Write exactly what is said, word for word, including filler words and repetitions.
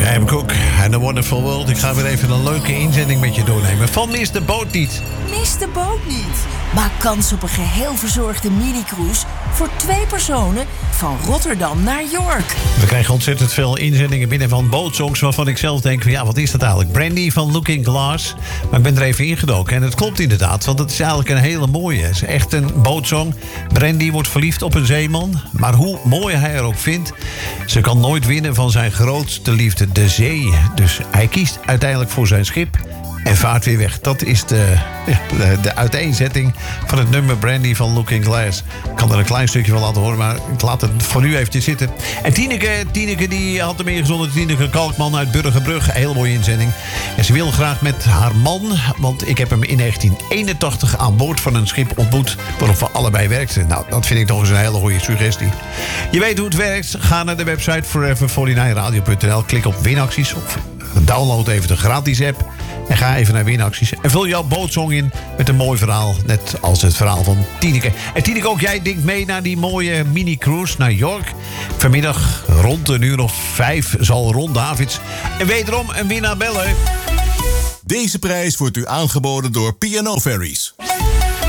Graham Cook en The Wonderful World. Ik ga weer even een leuke inzending met je doornemen. Van Mis de Boot niet. Mis de boot niet. Maak kans op een geheel verzorgde mini-cruise voor twee personen van Rotterdam naar York. We krijgen ontzettend veel inzendingen binnen van bootsongs waarvan ik zelf denk, ja, wat is dat eigenlijk? Brandy van Looking Glass. Maar ik ben er even ingedoken en het klopt inderdaad, want het is eigenlijk een hele mooie. Het is echt een bootsong. Brandy wordt verliefd op een zeeman, maar hoe mooi hij er ook vindt, ze kan nooit winnen van zijn grootste liefde, de zee. Dus hij kiest uiteindelijk voor zijn schip en vaart weer weg. Dat is de, de, de uiteenzetting van het nummer Brandy van Looking Glass. Ik kan er een klein stukje van laten horen, maar ik laat het voor nu eventjes zitten. En Tineke, Tineke die had hem ingezonden. Tineke Kalkman uit Burgerbrug. Een hele mooie inzending. En ze wil graag met haar man, want ik heb hem in negentien eenentachtig aan boord van een schip ontmoet waarop we allebei werkten. Nou, dat vind ik toch eens een hele goede suggestie. Je weet hoe het werkt. Ga naar de website forever forty-nine radio punt n l. Klik op winacties of download even de gratis app. En ga even naar winacties. En vul jouw bootsong in met een mooi verhaal. Net als het verhaal van Tineke. En Tineke, ook jij denkt mee naar die mooie mini-cruise naar York. Vanmiddag rond een uur of vijf zal Ron Davids en wederom een winnaar bellen. Deze prijs wordt u aangeboden door P and O Ferries.